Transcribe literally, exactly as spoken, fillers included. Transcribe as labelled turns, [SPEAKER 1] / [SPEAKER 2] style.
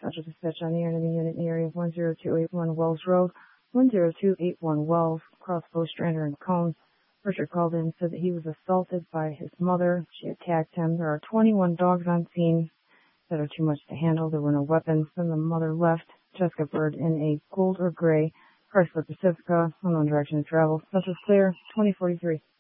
[SPEAKER 1] Central Dispatch on the air, enemy unit in the area of one zero two eight one Wells Road, one zero two eight one Wells, across Bow Strander and Cone. Richard called in and said that he was assaulted by his mother. She attacked him. There are twenty-one dogs on scene that are too much to handle. There were no weapons. Then the mother left. Jessica Bird in a gold or gray Chrysler Pacifica, unknown direction of travel. Central clear, twenty forty-three.